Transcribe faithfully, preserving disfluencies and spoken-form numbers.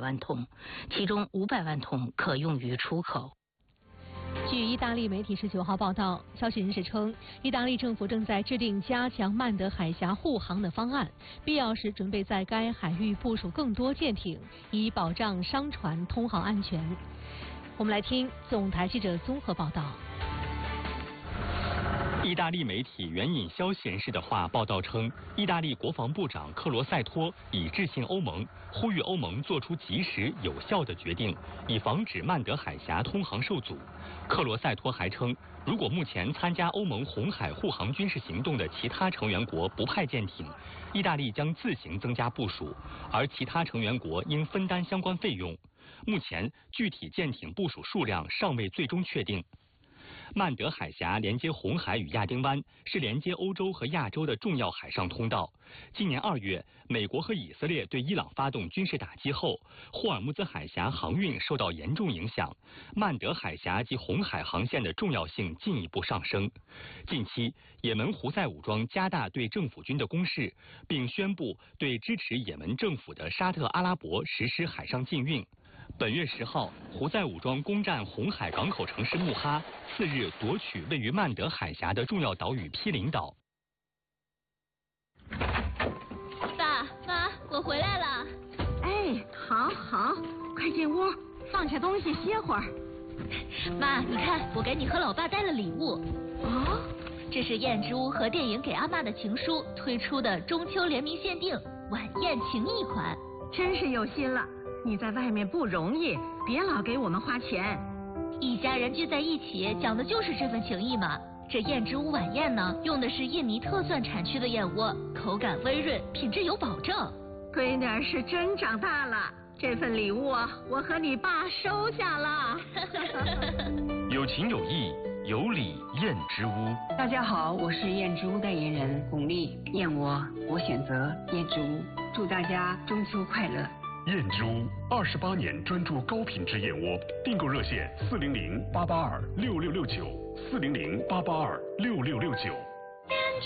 万桶，其中五百万桶可用于出口。 据意大利媒体十九号报道，消息人士称，意大利政府正在制定加强曼德海峡护航的方案，必要时准备在该海域部署更多舰艇，以保障商船通航安全。我们来听总台记者综合报道。 意大利媒体援引消息人士的话报道称，意大利国防部长克罗塞托已致信欧盟，呼吁欧盟做出及时有效的决定，以防止曼德海峡通航受阻。克罗塞托还称，如果目前参加欧盟红海护航军事行动的其他成员国不派舰艇，意大利将自行增加部署，而其他成员国应分担相关费用。目前具体舰艇部署数量尚未最终确定。曼德海峡连接红海与亚丁湾，是连接欧洲和亚洲的重要海上通道。今年二月，美国和以色列对伊朗发动军事打击后，霍尔木兹海峡航运受到严重影响，曼德海峡及红海航线的重要性进一步上升。近期，也门胡塞武装加大对政府军的攻势，并宣布对支持也门政府的沙特阿拉伯实施海上禁运。本月十号，胡塞武装攻占红海港口城市穆哈，次日夺取位于曼德海峡的重要岛屿毗邻岛。 爸妈，我回来了。 哎，好好，快进屋，放下东西歇会儿。 妈，你看，我给你和老爸带了礼物。 哦， 这是燕之屋和电影给阿嬷的情书推出的中秋联名限定晚宴情谊款， 真是有心了。你在外面不容易，别老给我们花钱。 一家人聚在一起，讲的就是这份情谊嘛。这燕之屋晚宴呢，用的是印尼特蒜产区的燕窝，口感微润，品质有保证。 闺女儿是真长大了，这份礼物啊，我和你爸收下了。 有情有义，有礼燕之屋。 大家好，我是燕之屋代言人巩俐，燕窝我选择燕之屋，祝大家中秋快乐。 燕之屋二十八年专注高品质燕窝，订购热线四零零八八二六六六九四零零八八二六六六九。燕